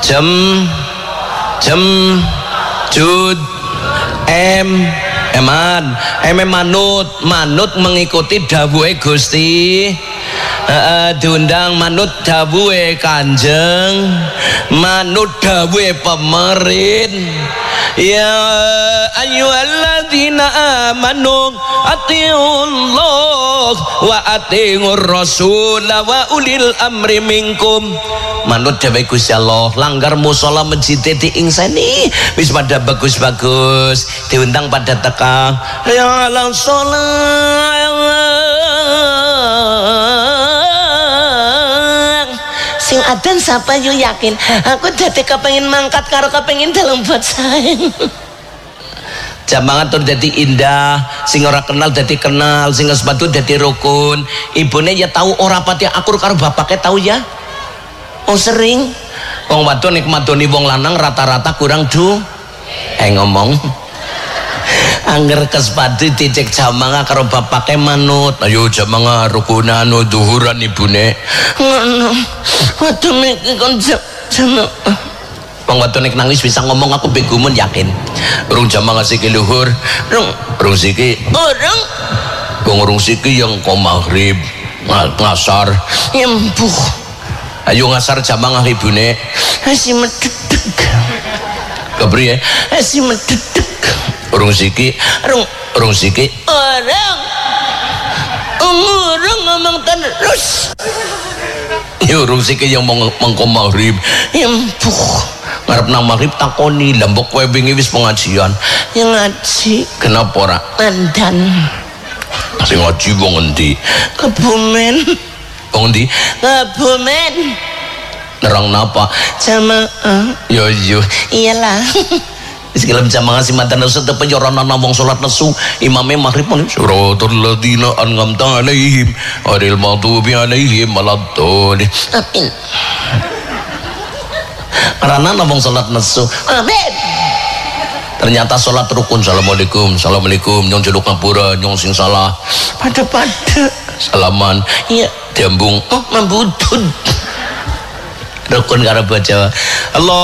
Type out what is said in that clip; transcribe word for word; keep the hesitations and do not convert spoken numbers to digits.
Jem jem jud em eman em manut manut mengikuti dawuhe Gusti. Uh, diundang manut dawuhe Kanjeng, manut dawuhe pemerin. Ya ayyuhalladzina amanu atiullah wa atiur rasul wa ulil amri minkum. Manut dawuhe Gusti Allah, langgar musala masjid diingseni wis pada bagus-bagus, diundang pada teka ya la sing adan siapa yu yakin aku dadi kepengin mangkat karo kepengin dalam buat saing. Jamangan tur dadi indah, sing ora kenal dadi kenal, sing sepatu dadi rukun. Ibune ya tahu ora pati akur karo bapake tahu ya. Oh sering. Wong wadon nikmatoni wong lanang rata-rata kurang du. Eh ngomong. Angger kesepatu dicek jamanga karo bapake manut. Ayo jamanga rukunan duhuran ibune. Ngono. Wadon iki kon jam. Wong wadon nek nangis bisa ngomong aku begumun yakin. Urung jamanga siki luhur. Rung, rung siki. Urung. Wong urung siki yang ko maghrib. Ngasar. Embuh. Ayo ngasar jamanga ibune. Si mededeg. Kepriye? Si mededeg. Urung siki, urung, urung siki, orang, urung ngomong terus. Ya urung siki yang mau mengko maghrib, empuh, ngarep nang maghrib takoni, lambok kowe wingi wis pengajian. Yang ngaji, kenapa ora? Mandan. Sing ngaji wong endi? Kebumen. Wong endi? Kebumen. Nerang napa? Jamaah. Yo yo. Iyalah. Sekilam jamaah si mantan nesu tapi yorana wong salat nesu imamnya maghrib pun suratul ladina an'amta alaihim ghairil maghdubi alaihim waladdallin amin. Karena wong salat nesu amin. Ternyata salat rukun. Assalamualaikum, assalamualaikum, nyong jeluk ngapura, nyong sing salah pada-pada salaman iya diambung oh membudut rukun karo baca Allah